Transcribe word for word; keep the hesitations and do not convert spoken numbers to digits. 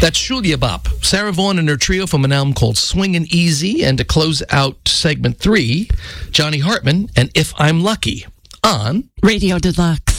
That's Julia Bop, Sarah Vaughan and her trio from an album called Swingin' Easy. And to close out segment three, Johnny Hartman and If I'm Lucky on Radio Deluxe.